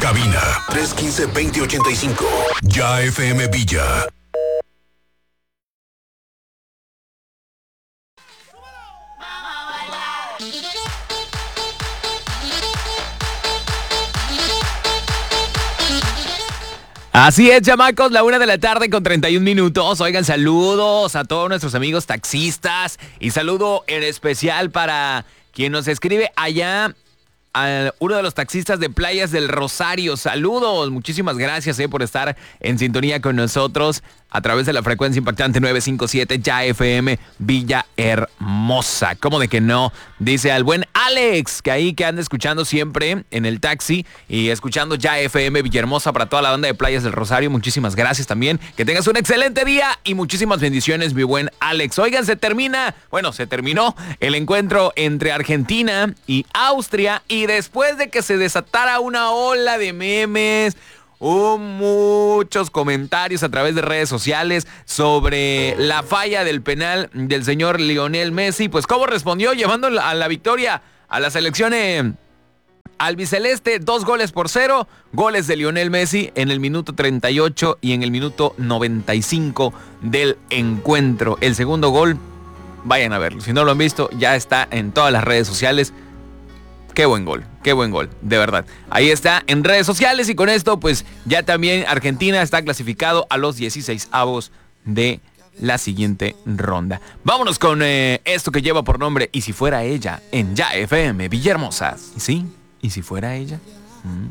Cabina 315-2085. Ya FM Villa. Así es, chamacos, la 1:31 p.m. Oigan, saludos a todos nuestros amigos taxistas y saludo en especial para quien nos escribe allá, a uno de los taxistas de Playas del Rosario. Saludos, muchísimas gracias por estar en sintonía con nosotros a través de la frecuencia impactante 957 Ya FM Villahermosa. ¿Cómo de que no? Dice al buen Alex, que anda escuchando siempre en el taxi y escuchando Ya FM Villahermosa para toda la banda de Playas del Rosario. Muchísimas gracias también. Que tengas un excelente día y muchísimas bendiciones, mi buen Alex. Oigan, se terminó el encuentro entre Argentina y Austria, y después de que se desatara una ola de memes, hubo muchos comentarios a través de redes sociales sobre la falla del penal del señor Lionel Messi. Pues cómo respondió, llevando a la victoria a la selección albiceleste, 2-0, goles de Lionel Messi en el minuto 38 y en el minuto 95 del encuentro. El segundo gol, vayan a verlo, si no lo han visto, ya está en todas las redes sociales. Qué buen gol, de verdad. Ahí está en redes sociales, y con esto pues ya también Argentina está clasificado a los 16avos de la siguiente ronda. Vámonos con esto que lleva por nombre Y si fuera ella, en Ya FM Villahermosa. ¿Sí? ¿Y si fuera ella?